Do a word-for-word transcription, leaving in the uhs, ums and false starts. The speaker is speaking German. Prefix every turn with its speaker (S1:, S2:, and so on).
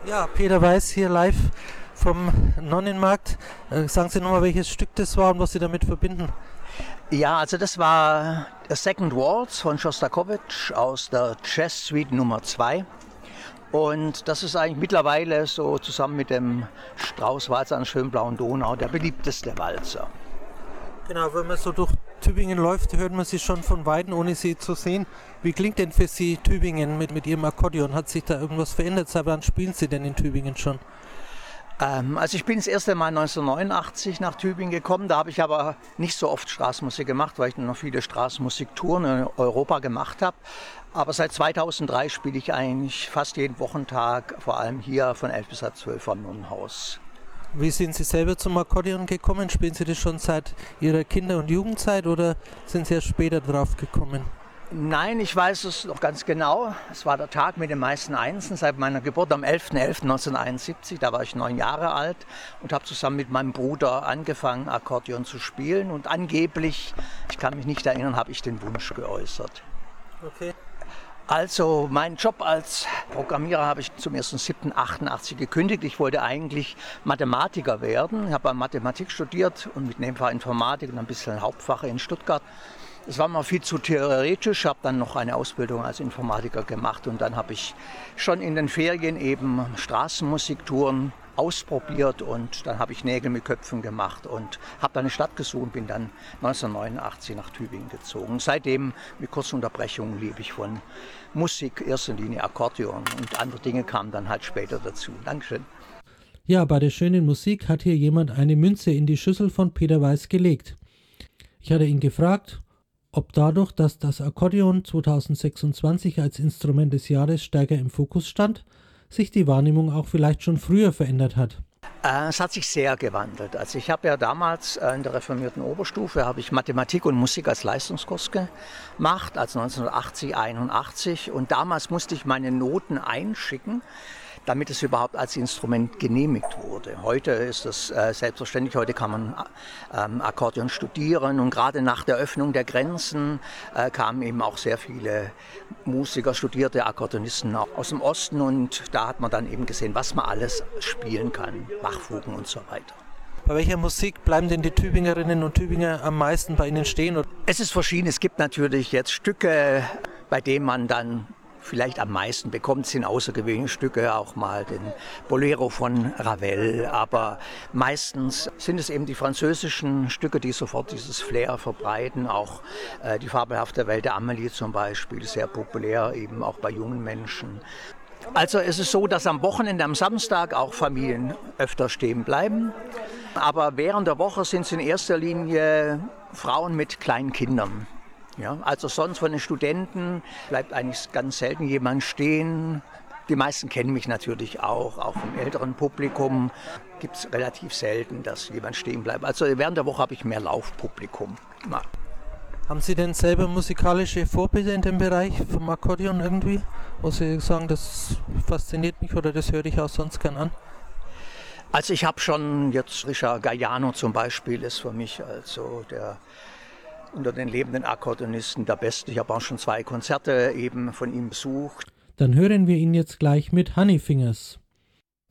S1: Ja, Peter Weiß hier live vom Nonnenmarkt. Äh, sagen Sie nochmal, welches Stück das war und was Sie damit verbinden.
S2: Ja, also das war der Second Waltz von Schostakowitsch aus der Jazz Suite Nummer zwei. Und das ist eigentlich mittlerweile so zusammen mit dem Strauß-Walzer an der Schönblauen Donau der beliebteste Walzer.
S1: Genau, wenn man so durch Tübingen läuft, hört man sie schon von Weitem, ohne sie zu sehen. Wie klingt denn für Sie Tübingen mit, mit Ihrem Akkordeon? Hat sich da irgendwas verändert? Seit wann spielen Sie denn in Tübingen schon?
S2: Ähm, also ich bin das erste Mal neunzehnhundertneunundachtzig nach Tübingen gekommen. Da habe ich aber nicht so oft Straßenmusik gemacht, weil ich noch viele Straßenmusiktouren in Europa gemacht habe. Aber seit zweitausenddrei spiele ich eigentlich fast jeden Wochentag, vor allem hier von elf bis halb zwölf am Nonnenhaus.
S1: Wie sind Sie selber zum Akkordeon gekommen? Spielen Sie das schon seit Ihrer Kinder- und Jugendzeit oder sind Sie erst später drauf gekommen?
S2: Nein, ich weiß es noch ganz genau. Es war der Tag mit den meisten Einsen seit meiner Geburt am elfter elfter neunzehnhunderteinundsiebzig. Da war ich neun Jahre alt und habe zusammen mit meinem Bruder angefangen, Akkordeon zu spielen. Und angeblich, ich kann mich nicht erinnern, habe ich den Wunsch geäußert.
S1: Okay.
S2: Also meinen Job als Programmierer habe ich zum ersten siebten achtundachtzig gekündigt. Ich wollte eigentlich Mathematiker werden. Ich habe Mathematik studiert und mit Nebenfach Informatik und ein bisschen Hauptfach in Stuttgart. Es war mal viel zu theoretisch. Ich habe dann noch eine Ausbildung als Informatiker gemacht und dann habe ich schon in den Ferien eben Straßenmusiktouren ausprobiert und dann habe ich Nägel mit Köpfen gemacht und habe dann eine Stadt gesucht und bin dann neunzehnhundertneunundachtzig nach Tübingen gezogen. Seitdem, mit kurzen Unterbrechungen, lebe ich von Musik, erster Linie Akkordeon und andere Dinge kamen dann halt später dazu. Dankeschön.
S1: Ja, bei der schönen Musik hat hier jemand eine Münze in die Schüssel von Peter Weiß gelegt. Ich hatte ihn gefragt, ob dadurch, dass das Akkordeon zweitausendsechsundzwanzig als Instrument des Jahres stärker im Fokus stand, sich die Wahrnehmung auch vielleicht schon früher verändert hat.
S2: Äh, es hat sich sehr gewandelt. Also ich habe ja damals äh, in der reformierten Oberstufe habe ich Mathematik und Musik als Leistungskurs gemacht, als neunzehnhundertachtzig, einundachtzig. Und damals musste ich meine Noten einschicken, damit es überhaupt als Instrument genehmigt wurde. Heute ist es äh, selbstverständlich, heute kann man ähm, Akkordeon studieren und gerade nach der Öffnung der Grenzen äh, kamen eben auch sehr viele Musiker, studierte Akkordeonisten aus dem Osten und da hat man dann eben gesehen, was man alles spielen kann, Bachfugen und so weiter.
S1: Bei welcher Musik bleiben denn die Tübingerinnen und Tübinger am meisten bei Ihnen stehen?
S2: Es ist verschieden. Es gibt natürlich jetzt Stücke, bei denen man dann vielleicht am meisten bekommt, sind außergewöhnliche Stücke, auch mal den Bolero von Ravel, aber meistens sind es eben die französischen Stücke, die sofort dieses Flair verbreiten, auch äh, die fabelhafte Welt der Amélie zum Beispiel, sehr populär eben auch bei jungen Menschen. Also es ist so, dass am Wochenende, am Samstag auch Familien öfter stehen bleiben, aber während der Woche sind es in erster Linie Frauen mit kleinen Kindern. Ja, also sonst von den Studenten bleibt eigentlich ganz selten jemand stehen. Die meisten kennen mich natürlich auch, auch vom älteren Publikum gibt es relativ selten, dass jemand stehen bleibt. Also während der Woche habe ich mehr Laufpublikum. Ja.
S1: Haben Sie denn selber musikalische Vorbilder in dem Bereich vom Akkordeon irgendwie? Wo Sie sagen, das fasziniert mich oder das höre ich auch sonst gern an?
S2: Also ich habe schon jetzt Richard Galliano zum Beispiel, ist für mich also der unter den lebenden Akkordeonisten der Beste. Ich habe auch schon zwei Konzerte eben von ihm besucht.
S1: Dann hören wir ihn jetzt gleich mit Honey Fingers.